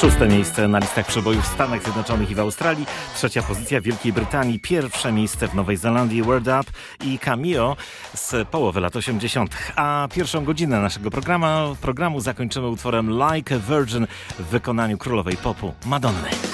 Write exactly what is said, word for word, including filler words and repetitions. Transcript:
Szóste miejsce na listach przebojów w Stanach Zjednoczonych i w Australii. Trzecia pozycja w Wielkiej Brytanii. Pierwsze miejsce w Nowej Zelandii. Word Up i Cameo z połowy lat osiemdziesiątych. A pierwszą godzinę naszego programu, programu zakończymy utworem Like a Virgin w wykonaniu królowej popu Madonny.